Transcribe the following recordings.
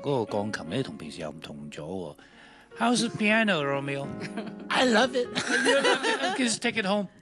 嗰個鋼琴咧同平時又唔同咗喎。How's the piano, Romeo? I love it. Just take it home.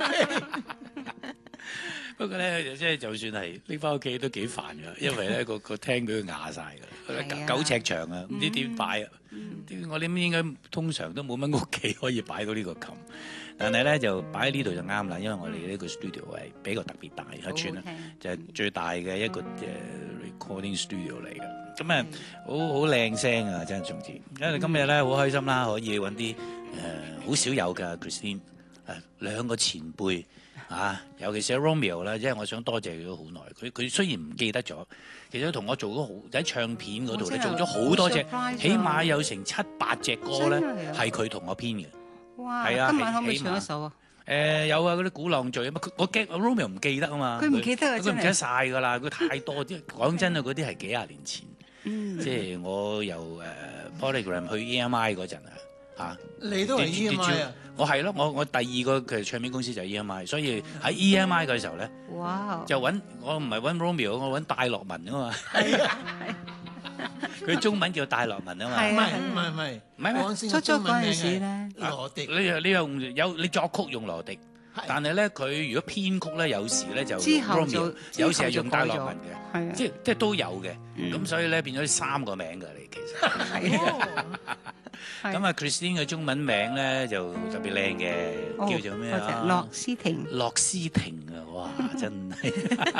不過咧，即係就算係拎翻屋企都幾煩㗎，因為咧個廳俾佢壓晒㗎，9尺長啊，唔知點擺啊。我諗應該通常都冇乜屋企可以擺到呢個琴，但係咧就擺喺呢度就啱啦，因為我哋呢個 studio 係比較特別大一寸啦，就係最大嘅一個recording studio 嚟嘅。咁啊，好靚聲啊，真係總之。因為今日咧好開心啦，可以揾啲好少有嘅 Christine 兩個前輩。尤其是 Romeo 啦，即係我想多謝佢都好耐。佢雖然唔記得咗，其實同我做咗好喺唱片嗰度咧做咗好多隻，起碼有成7、8隻歌咧係佢同我編嘅。 哇！ 係啊， 今晚可唔可以唱一首啊？ 有啊，嗰啲《鼓浪嶼》啊嘛，我驚 Romeo 唔記得啊嘛。 佢唔記得啊， 佢唔記得晒㗎啦，佢太多啲。講真啊，嗰啲係幾廿年前，即係我由Polygram 去 EMI 嗰陣啊。 你都係 EMI 啊？ 我係咯，我第二個嘅唱片公司就係 EMI， 所以喺 EMI 嘅時候咧，就我唔係揾 Romeo， 我揾戴樂文啊嘛。佢中文叫戴樂文啊嘛。唔係， 初嗰陣時咧， 羅迪。 你作曲用羅迪，但係咧佢如果編曲咧，有時咧就 Romeo， 有時係用戴樂文嘅，即係都有嘅。咁所以咧變咗3個名㗎你其實。咁啊 Christine 嘅中文名咧就特別靚嘅，叫做咩啊？ 樂思婷。 樂思婷啊，哇！真係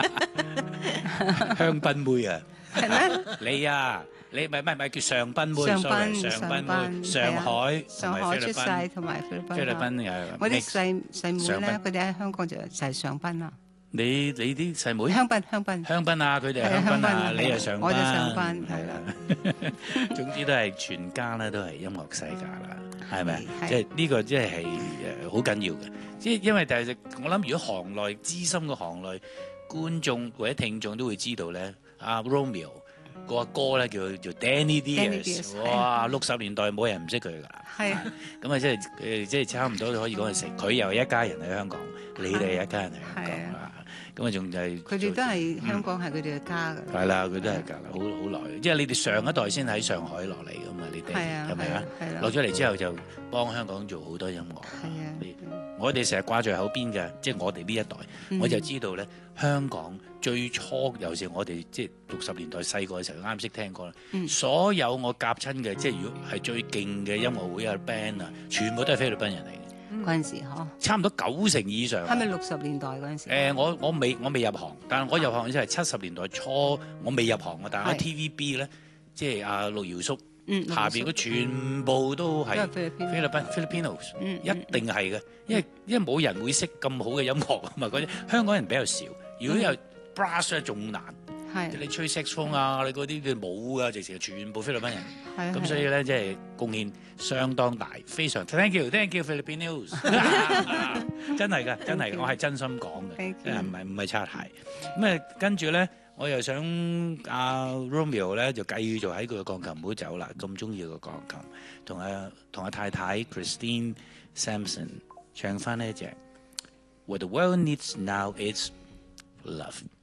香檳妹啊！ 係咩？ 你啊，你唔係叫上賓妹，上賓妹，上海出世， 同埋菲律賓。 菲律賓又我啲細妹咧，佢哋喺香港就係上賓啦。 你啲細妹？ 香檳啊！佢哋係香檳啊，你係上賓， 我就上賓，係啦。 總之都係全家咧，都係音樂世家啦，係咪？即係呢個即係好緊要嘅。即係因為但係我諗，如果行內資深嘅行內觀眾或者聽眾都會知道咧，阿 Romeo 個阿哥咧叫 Danny Diaz， 哇！60年代冇人唔識佢㗎。係啊。咁啊，即係差唔多可以講係佢又一家人喺香港，你哋一家人喺香港啊。咁啊，仲就係佢哋都係香港係佢哋嘅家㗎。 係啦，佢都係㗎啦，好耐。因為你哋上一代先喺上海落嚟㗎嘛，你哋係咪啊？落咗嚟之後就幫香港做好多音樂。係啊，我哋成日掛在口邊嘅，即係我哋呢一代，我就知道咧，香港最初尤其是我哋即係60年代細個嘅時候啱識聽歌啦。所有我夾親嘅，即係如果係最勁嘅音樂會啊 band 啊，全部都係菲律賓人嚟嘅。 嗰陣時嗬， 差唔多90%以上。係咪 60年代嗰陣時？ 我未入行，但係我入行嗰陣係70年代初，我未入行嘅。但係喺 TVB 咧，即係阿陸堯叔下邊嘅全部都係菲律賓 Filipinos， 一定係嘅，因為冇人會識咁好嘅音樂啊嘛。嗰啲香港人比較少，如果有 brass 咧仲難。你吹 saxophone 啊，你嗰啲嘅舞啊，直情係全部菲律賓人。咁所以咧，即係貢獻相當大，非常 thank you Filipinos， 真係㗎，真係我係真心講嘅，唔係擦鞋。咁啊，跟住咧，我又想阿 Romeo 咧就繼續喺佢嘅鋼琴唔好走啦，咁中意個鋼琴，同阿太太 Christine Sampson 唱翻呢一隻 What the world needs now is love。